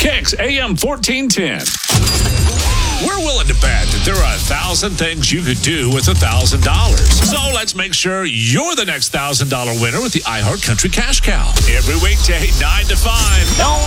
Kicks AM 1410. We're willing to bet that there are 1,000 things you could do with $1,000. So let's make sure you're the next $1,000 winner with the iHeart Country Cash Cow. Every weekday, 9 to 5.